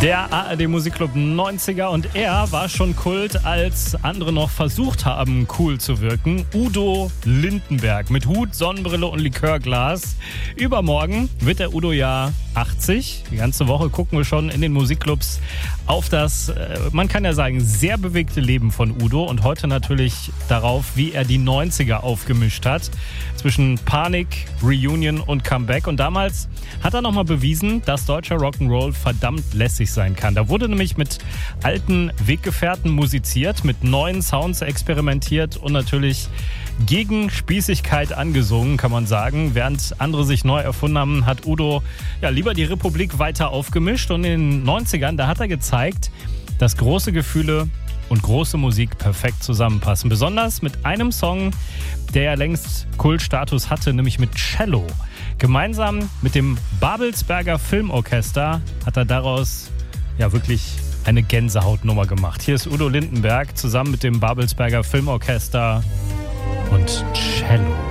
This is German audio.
Der ARD Musikclub 90er und er war schon Kult, als andere noch versucht haben, cool zu wirken. Udo Lindenberg mit Hut, Sonnenbrille und Likörglas. Übermorgen wird der Udo ja 80. Die ganze Woche gucken wir schon in den Musikclubs auf das, man kann ja sagen, sehr bewegte Leben von Udo und heute natürlich darauf, wie er die 90er aufgemischt hat. Zwischen Panik, Reunion und Comeback. Und damals hat er nochmal bewiesen, dass deutscher Rock'n'Roll verdammt lässig sein kann. Da wurde nämlich mit alten Weggefährten musiziert, mit neuen Sounds experimentiert und natürlich gegen Spießigkeit angesungen, kann man sagen. Während andere sich neu erfunden haben, hat Udo ja lieber die Republik weiter aufgemischt. Und in den 90ern, da hat er gezeigt, dass große Gefühle und große Musik perfekt zusammenpassen. Besonders mit einem Song, der ja längst Kultstatus hatte, nämlich mit Cello. Gemeinsam mit dem Babelsberger Filmorchester hat er daraus ja wirklich eine Gänsehautnummer gemacht. Hier ist Udo Lindenberg zusammen mit dem Babelsberger Filmorchester und Cello.